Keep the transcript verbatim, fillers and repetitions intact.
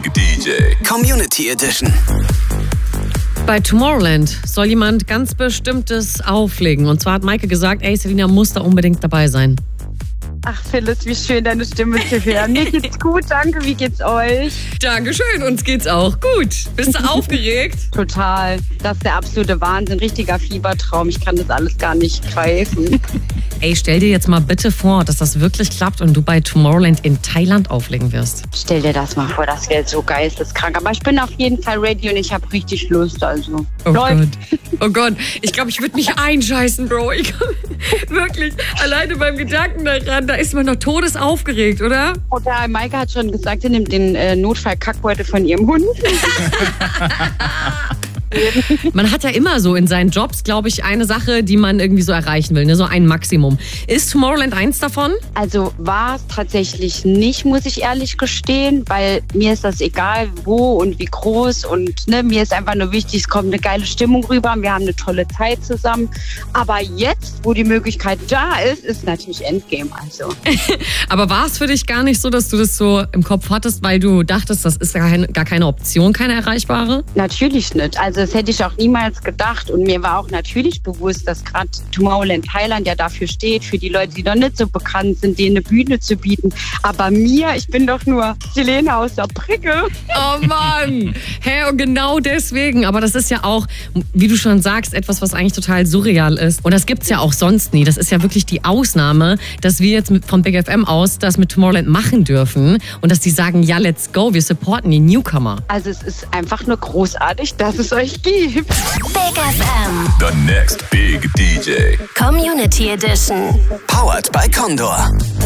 Big D J Community Edition. Bei Tomorrowland soll jemand ganz Bestimmtes auflegen. Und zwar hat Maike gesagt, ey, Selina muss da unbedingt dabei sein. Ach, Phyllis, wie schön, deine Stimme zu hören. Mir geht's gut, danke. Wie geht's euch? Dankeschön, uns geht's auch gut. Bist du aufgeregt? Total. Das ist der absolute Wahnsinn. Richtiger Fiebertraum. Ich kann das alles gar nicht greifen. Ey, stell dir jetzt mal bitte vor, dass das wirklich klappt und du bei Tomorrowland in Thailand auflegen wirst. Stell dir das mal vor, das wäre so geisteskrank. Aber ich bin auf jeden Fall ready und ich habe richtig Lust. Also, oh läuft. Gott. Oh Gott. Ich glaube, ich würde mich einscheißen, Bro. Ich, wirklich, alleine beim Gedanken daran, da ist man doch todesaufgeregt, oder? Oder Maike hat schon gesagt, sie nimmt den äh, Notfall-Kackbeutel von ihrem Hund. Man hat ja immer so in seinen Jobs, glaube ich, eine Sache, die man irgendwie so erreichen will, ne? So ein Maximum. Ist Tomorrowland eins davon? Also war es tatsächlich nicht, muss ich ehrlich gestehen, weil mir ist das egal, wo und wie groß und ne, mir ist einfach nur wichtig, es kommt eine geile Stimmung rüber, wir haben eine tolle Zeit zusammen. Aber jetzt, wo die Möglichkeit da ist, ist natürlich Endgame. Also. Aber war es für dich gar nicht so, dass du das so im Kopf hattest, weil du dachtest, das ist gar keine, gar keine Option, keine erreichbare? Natürlich nicht. Also das hätte ich auch niemals gedacht. Und mir war auch natürlich bewusst, dass gerade Tomorrowland Thailand ja dafür steht, für die Leute, die noch nicht so bekannt sind, denen eine Bühne zu bieten. Aber mir, ich bin doch nur Selena aus der Bricke. Oh Mann! Hey, und genau deswegen. Aber das ist ja auch, wie du schon sagst, etwas, was eigentlich total surreal ist. Und das gibt's ja auch sonst nie. Das ist ja wirklich die Ausnahme, dass wir jetzt mit, von Big F M aus das mit Tomorrowland machen dürfen. Und dass die sagen, ja, let's go, wir supporten die Newcomer. Also es ist einfach nur großartig, dass es euch gibt. Big F M. The next big D J. Community Edition. Powered by Condor.